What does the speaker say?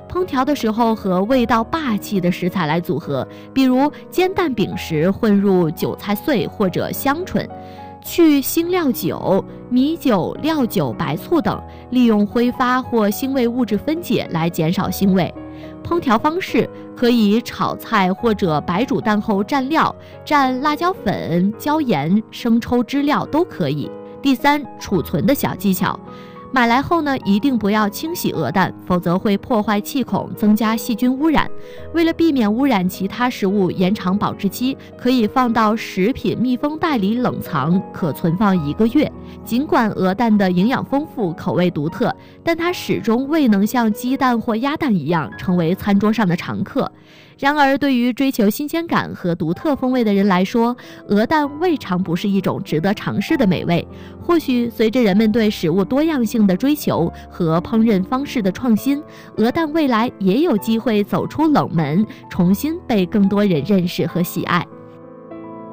烹调的时候和味道霸气的食材来组合，比如煎蛋饼时混入韭菜碎或者香椿，去腥料酒、米酒、料酒、白醋等，利用挥发或腥味物质分解来减少腥味。烹调方式可以炒菜或者白煮蛋后蘸料，蘸辣椒粉、椒盐、生抽汁料都可以。第三，储存的小技巧。买来后呢，一定不要清洗鹅蛋，否则会破坏气孔，增加细菌污染。为了避免污染其他食物，延长保质期，可以放到食品密封袋里冷藏，可存放1个月。尽管鹅蛋的营养丰富，口味独特，但它始终未能像鸡蛋或鸭蛋一样成为餐桌上的常客。然而，对于追求新鲜感和独特风味的人来说，鹅蛋未尝不是一种值得尝试的美味。或许随着人们对食物多样性的追求和烹饪方式的创新，鹅蛋未来也有机会走出冷门，重新被更多人认识和喜爱。